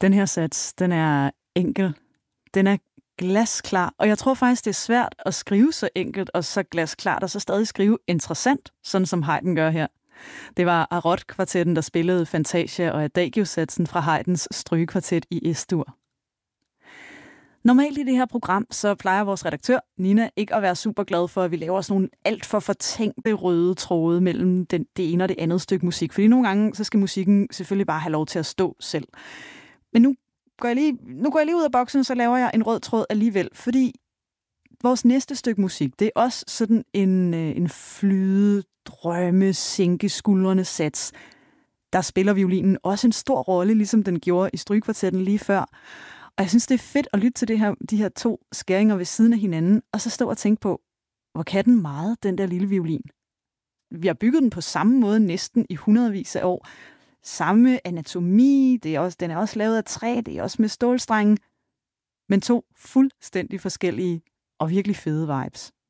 Den her sats, den er enkel. Den er glasklar, og jeg tror faktisk, det er svært at skrive så enkelt og så glasklart, og så stadig skrive interessant, sådan som Haydn gør her. Det var Arot-kvartetten, der spillede Fantasia og Adagio-satsen fra Haydns strygekvartet i S-dur. Normalt i det her program, så plejer vores redaktør, Nina, ikke at være super glad for, at vi laver sådan nogle alt for fortænkte røde tråde mellem det ene og det andet stykke musik. Fordi nogle gange, så skal musikken selvfølgelig bare have lov til at stå selv. Men nu går jeg lige ud af boksen, så laver jeg en rød tråd alligevel. Fordi vores næste stykke musik, det er også sådan en flyde, drømme, sænke skuldrene sats. Der spiller violinen også en stor rolle, ligesom den gjorde i strygekvartetten lige før. Og jeg synes, det er fedt at lytte til de her to skæringer ved siden af hinanden, og så stå og tænke på, hvor kan den meget, den der lille violin? Vi har bygget den på samme måde næsten i hundredvis af år. Samme anatomi, den er også lavet af træ, det er også med stålstrenge, men to fuldstændig forskellige og virkelig fede vibes.